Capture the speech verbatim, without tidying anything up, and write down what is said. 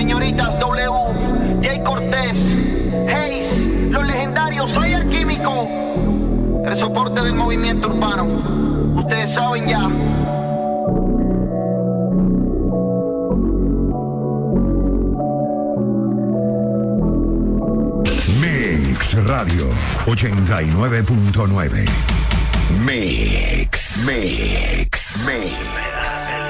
Señoritas W, Jay Cortés, Hayes, los legendarios, soy el químico. El soporte del movimiento urbano. Ustedes saben ya. Mix Radio ochenta y nueve punto nueve. Mix, Mix, Mix.